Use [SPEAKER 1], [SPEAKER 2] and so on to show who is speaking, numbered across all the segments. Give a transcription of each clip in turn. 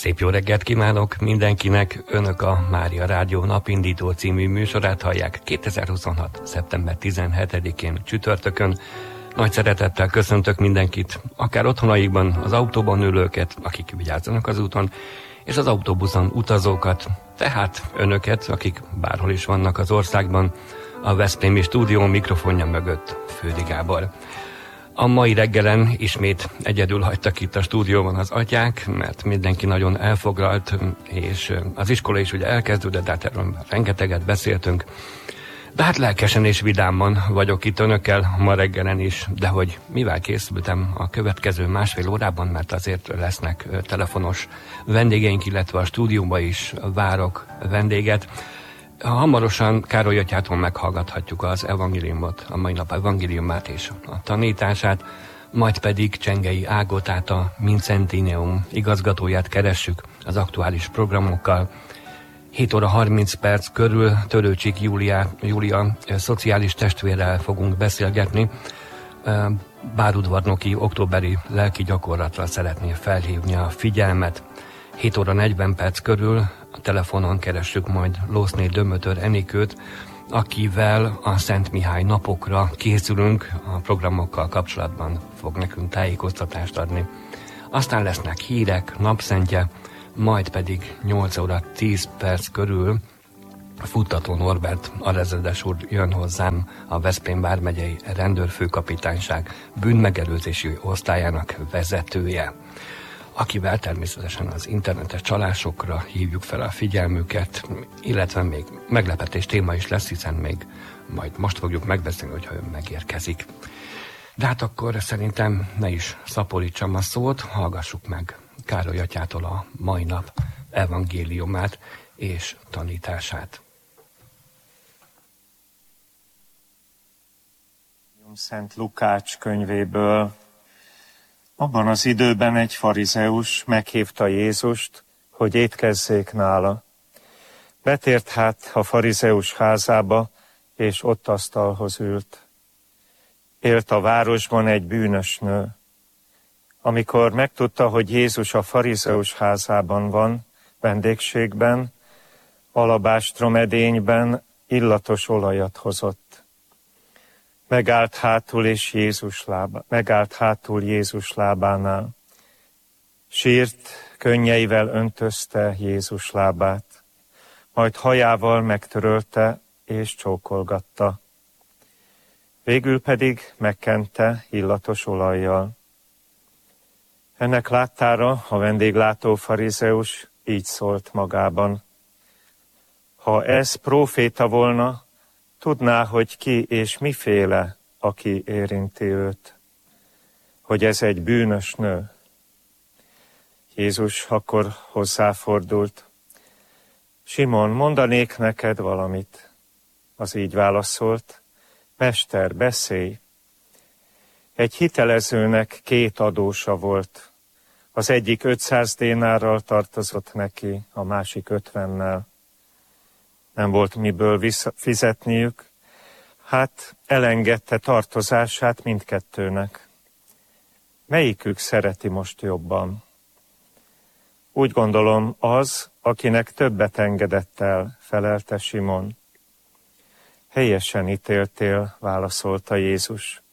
[SPEAKER 1] Szép jó reggelt kívánok mindenkinek! Önök a Mária Rádió Napindító című műsorát hallják 2026. szeptember 17-én csütörtökön. Nagy szeretettel köszöntök mindenkit, akár otthonaikban, az autóban ülőket, akik vigyázzanak az úton, és az autóbuszon utazókat, tehát önöket, akik bárhol is vannak az országban, a Veszprémi stúdió mikrofonja mögött Fődi Gábor. A mai reggelen ismét egyedül hagytak itt a stúdióban az atyák, mert mindenki nagyon elfoglalt, és az iskola is ugye elkezdődött, de hát erről rengeteget beszéltünk. De hát lelkesen és vidáman vagyok itt önökkel ma reggelen is, de hogy mivel készültem a következő másfél órában, mert azért lesznek telefonos vendégeink, illetve a stúdióban is várok vendéget. Hamarosan Károly atyától meghallgathatjuk az evangéliumot, a mai nap evangéliumát és a tanítását, majd pedig Csengei Ágotát, a Mincentineum igazgatóját keressük az aktuális programokkal. 7 óra 30 perc körül Törőcsik Júlia szociális testvérrel fogunk beszélgetni. Bárudvarnoki októberi lelki gyakorlatra szeretné felhívni a figyelmet. 7 óra 40 perc körül a telefonon keressük majd Lószné Dömötör Enikőt, akivel a Szent Mihály napokra készülünk, a programokkal kapcsolatban fog nekünk tájékoztatást adni. Aztán lesznek hírek, napszentje, majd pedig 8 óra 10 perc körül Futtató Norbert alezredes úr jön hozzám, a Veszprém vármegyei rendőrfőkapitányság bűnmegelőzési osztályának vezetője, akivel természetesen az internetes csalásokra hívjuk fel a figyelmüket, illetve még meglepetés téma is lesz, hiszen még majd most fogjuk megbeszélni, hogyha ön megérkezik. De hát akkor szerintem ne is szaporítsam a szót, hallgassuk meg Károly atyától a mai nap evangéliumát és tanítását.
[SPEAKER 2] Szent Lukács könyvéből. Abban az időben egy farizeus meghívta Jézust, hogy étkezzék nála. Betért hát a farizeus házába, és ott asztalhoz ült. Élt a városban egy bűnös nő. Amikor megtudta, hogy Jézus a farizeus házában van, vendégségben, alabástrom edényben illatos olajat hozott. Megállt hátul Jézus lábánál. Sírt, könnyeivel öntözte Jézus lábát, majd hajával megtörölte és csókolgatta. Végül pedig megkente illatos olajjal. Ennek láttára a vendéglátó farizeus így szólt magában. Ha ez próféta volna, tudná, hogy ki és miféle, aki érinti őt, hogy ez egy bűnös nő. Jézus akkor hozzáfordult. Simon, mondanék neked valamit. Az így válaszolt. Mester, beszélj. Egy hitelezőnek 2 adósa volt. Az egyik 500 dénárral tartozott neki, a másik 50-nel. Nem volt miből fizetniük, hát elengedte tartozását mindkettőnek. Melyikük szereti most jobban? Úgy gondolom az, akinek többet engedett el, felelte Simon. Helyesen ítéltél, válaszolta Jézus.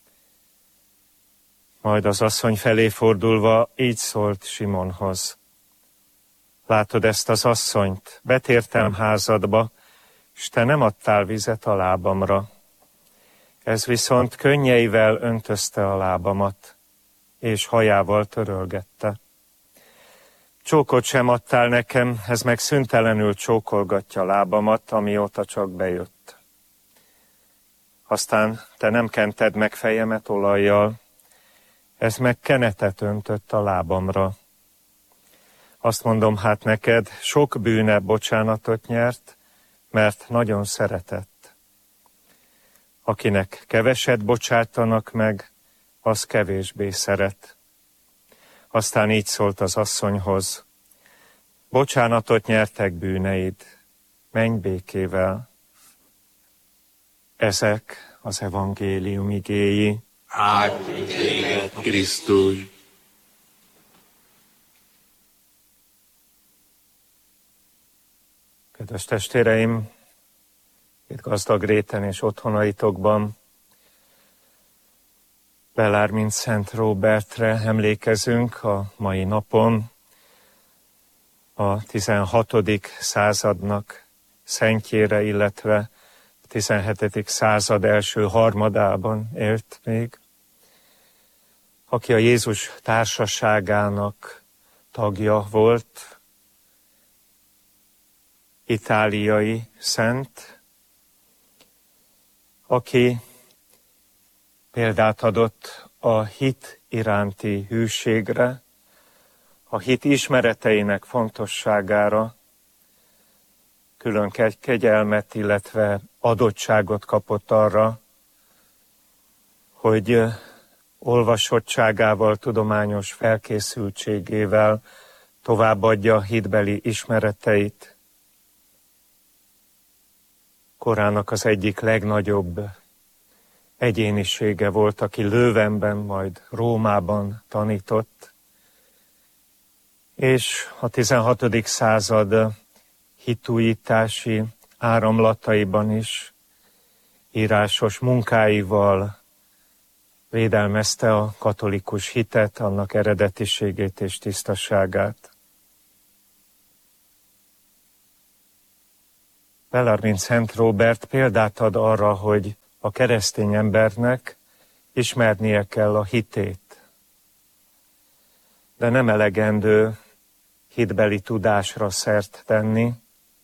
[SPEAKER 2] Majd az asszony felé fordulva így szólt Simonhoz. Látod ezt az asszonyt? Betértem házadba, s te nem adtál vizet a lábamra. Ez viszont könnyeivel öntözte a lábamat, és hajával törölgette. Csókot sem adtál nekem, ez meg szüntelenül csókolgatja lábamat, amióta csak bejött. Aztán te nem kented meg fejemet olajjal, ez meg kenetet öntött a lábamra. Azt mondom hát neked, sok bűne bocsánatot nyert, mert nagyon szeretett. Akinek keveset bocsátanak meg, az kevésbé szeret. Aztán így szólt az asszonyhoz. Bocsánatot nyertek bűneid, menj békével. Ezek az evangélium igéi.
[SPEAKER 3] Áldjuk téged, Krisztus!
[SPEAKER 2] Kedves testvéreim, itt Gazdagréten és otthonaitokban Bellár mint Szent Róbertre emlékezünk a mai napon, a 16. századnak szentjére, illetve a 17. század első harmadában élt még, aki a Jézus társaságának tagja volt, itáliai szent, aki példát adott a hit iránti hűségre, a hit ismereteinek fontosságára, külön kegyelmet, illetve adottságot kapott arra, hogy olvasottságával, tudományos felkészültségével továbbadja hitbeli ismereteit. Korának az egyik legnagyobb egyénisége volt, aki Leuvenben, majd Rómában tanított, és a 16. század hitújítási áramlataiban is írásos munkáival védelmezte a katolikus hitet, annak eredetiségét és tisztaságát. Bellár mint Szent Róbert példát ad arra, hogy a keresztény embernek ismernie kell a hitét. De nem elegendő hitbeli tudásra szert tenni,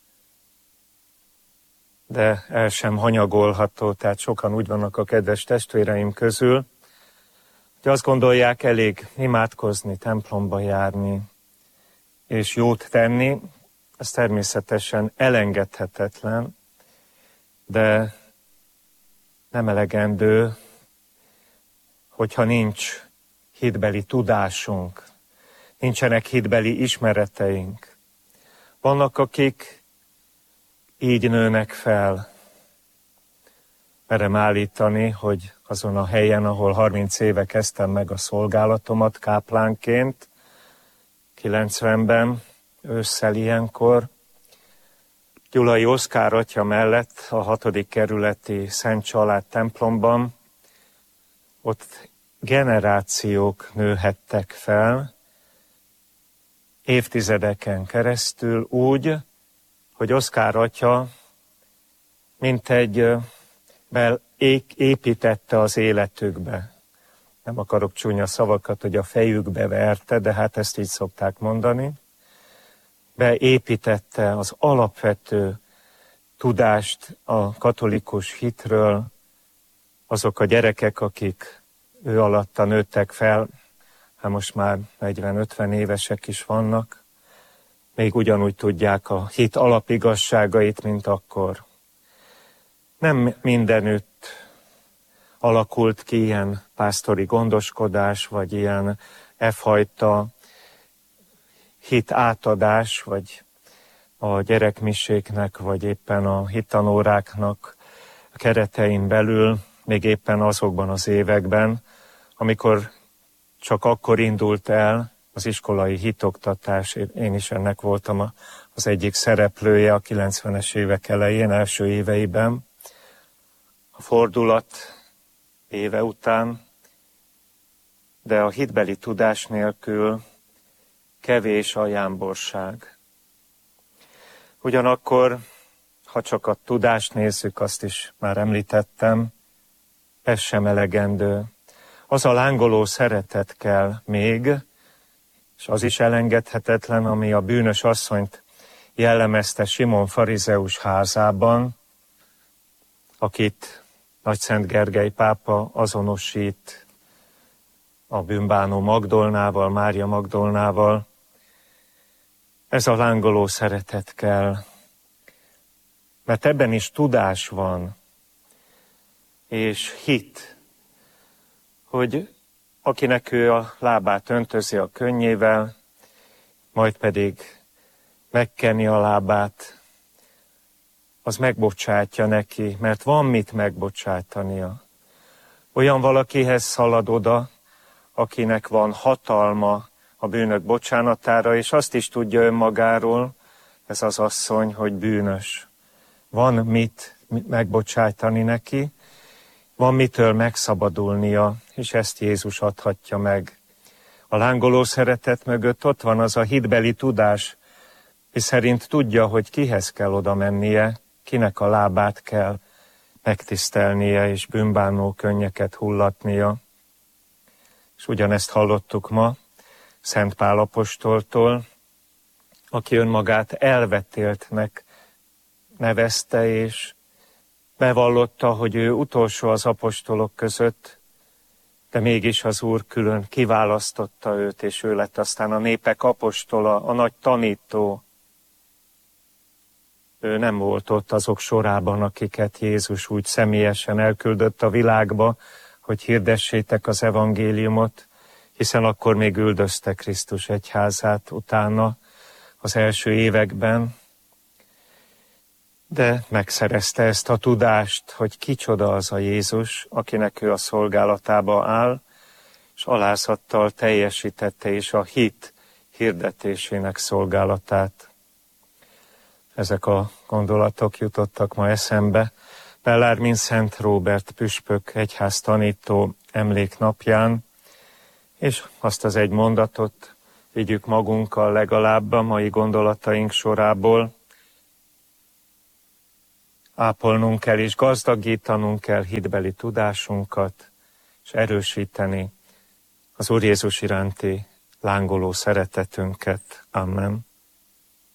[SPEAKER 2] de el sem hanyagolható, tehát sokan úgy vannak a kedves testvéreim közül, hogy azt gondolják, elég imádkozni, templomba járni és jót tenni, ez természetesen elengedhetetlen, de nem elegendő, hogyha nincs hitbeli tudásunk, nincsenek hitbeli ismereteink. Vannak, akik így nőnek fel. Merem állítani, hogy azon a helyen, ahol 30 éve kezdtem meg a szolgálatomat káplánként, 90-ben, ősszel ilyenkor, Gyulai Oszkár atya mellett a 6. kerületi Szent Család templomban, ott generációk nőhettek fel, évtizedeken keresztül úgy, hogy Oszkár atya mintegy építette az életükbe. Nem akarok csúnya szavakat, hogy a fejükbe verte, de hát ezt így szokták mondani. Beépítette az alapvető tudást a katolikus hitről, azok a gyerekek, akik ő alatta nőttek fel, hát most már 40-50 évesek is vannak, még ugyanúgy tudják a hit alapigazságait, mint akkor. Nem mindenütt alakult ki ilyen pásztori gondoskodás, vagy ilyen fajta hit átadás, vagy a gyerekmiséknek, vagy éppen a hittanóráknak a keretein belül, még éppen azokban az években, amikor csak akkor indult el az iskolai hitoktatás, én is ennek voltam az egyik szereplője a 90-es évek elején, első éveiben, a fordulat éve után, de a hitbeli tudás nélkül kevés a jámborság. Ugyanakkor, ha csak a tudást nézzük, azt is már említettem, ez sem elegendő. Az a lángoló szeretet kell még, és az is elengedhetetlen, ami a bűnös asszonyt jellemezte Simon farizeus házában, akit Nagyszent Gergely pápa azonosít a bűnbánó Magdolnával, Mária Magdolnával. Ez a lángoló szeretet kell, mert ebben is tudás van, és hit, hogy akinek ő a lábát öntözi a könnyével, majd pedig megkenni a lábát, az megbocsátja neki, mert van mit megbocsátania. Olyan valakihez szalad oda, akinek van hatalma a bűnök bocsánatára, és azt is tudja önmagáról, ez az asszony, hogy bűnös. Van mit megbocsájtani neki, van mitől megszabadulnia, és ezt Jézus adhatja meg. A lángoló szeretet mögött ott van az a hitbeli tudás, miszerint tudja, hogy kihez kell oda mennie, kinek a lábát kell megtisztelnie, és bűnbánó könnyeket hullatnia. És ugyanezt hallottuk ma Szent Pál apostoltól, aki önmagát elvetéltnek nevezte, és bevallotta, hogy ő utolsó az apostolok között, de mégis az Úr külön kiválasztotta őt, és ő lett aztán a népek apostola, a nagy tanító. Ő nem volt ott azok sorában, akiket Jézus úgy személyesen elküldött a világba, hogy hirdessétek az evangéliumot, hiszen akkor még üldözte Krisztus egyházát utána, az első években, de megszerezte ezt a tudást, hogy kicsoda az a Jézus, akinek ő a szolgálatába áll, és alázattal teljesítette is a hit hirdetésének szolgálatát. Ezek a gondolatok jutottak ma eszembe. Bellarmin Szent Róbert püspök egyház tanító emléknapján, és azt az egy mondatot vigyük magunkkal legalább a mai gondolataink sorából. Ápolnunk kell és gazdagítanunk kell hitbeli tudásunkat, és erősíteni az Úr Jézus iránti lángoló szeretetünket. Amen.